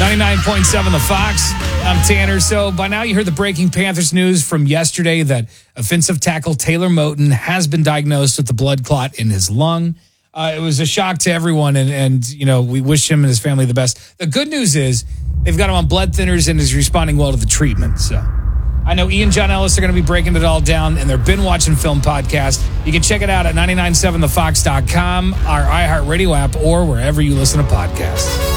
99.7 The Fox. I'm Tanner. So by now you heard the breaking Panthers news from yesterday that offensive tackle Taylor Moton has been diagnosed with the blood clot in his lung. It was a shock to everyone, and you know, we wish him and his family the best. The good news is they've got him on blood thinners and is responding well to the treatment. So I know Ian John Ellis are going to be breaking it all down in their Been Watching Film podcast. You can check it out at 997thefox.com, our iHeartRadio app, or wherever you listen to podcasts.